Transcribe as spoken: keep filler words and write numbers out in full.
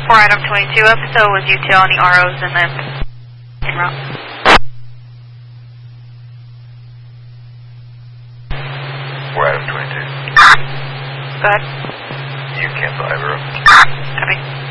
For item twenty-two, episode was U T L any R Os in the en route. For item twenty-two. Go ahead. You cancel Ivero. Copy.